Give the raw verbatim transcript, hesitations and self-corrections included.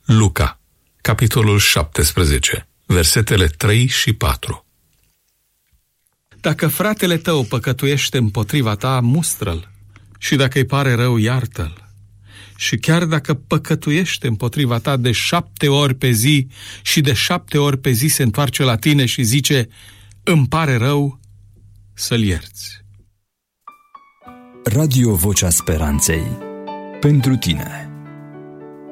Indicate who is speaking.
Speaker 1: Luca, capitolul șaptesprezece, versetele trei și patru. Dacă fratele tău păcătuiește împotriva ta, mustră-l, și dacă îi pare rău, iartă-l. Și chiar dacă păcătuiește împotriva ta de șapte ori pe zi și de șapte ori pe zi se întoarce la tine și zice, îmi pare rău, să-l ierți.
Speaker 2: Radio Vocea Speranței. Pentru tine.